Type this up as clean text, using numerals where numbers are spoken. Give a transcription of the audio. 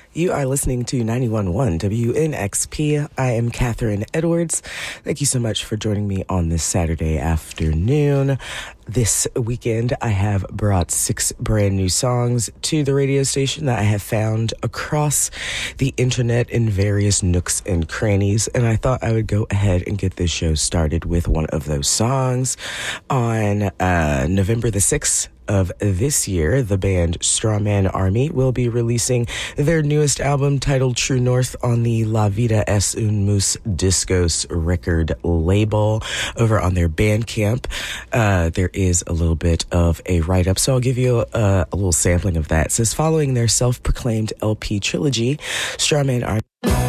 You are listening to 91.1 WNXP. I am Catherine Edwards. Thank you so much for joining me on this Saturday afternoon. This weekend, I have brought 6 brand new songs to the radio station that I have found across the internet in various nooks and crannies, and I thought I would go ahead and get this show started with one of those songs. On November the 6th, of this year, the band Strawman Army will be releasing their newest album titled True North on the La Vida es un Mus Discos record label over on their Bandcamp. There is a little bit of a write-up, so I'll give you a little sampling of that. It says, following their self-proclaimed LP trilogy, Strawman Army